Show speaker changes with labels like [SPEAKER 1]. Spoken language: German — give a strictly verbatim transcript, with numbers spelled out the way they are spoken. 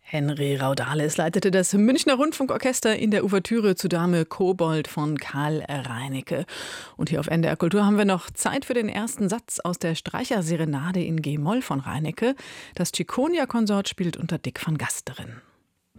[SPEAKER 1] Henry Raudales leitete das Münchner Rundfunkorchester in der Ouvertüre zu Dame Kobold von Karl Reinecke. Und hier auf N D R Kultur haben wir noch Zeit für den ersten Satz aus der Streicherserenade in G-Moll von Reinecke. Das Cicconia-Konsort spielt unter Dick van Gasteren.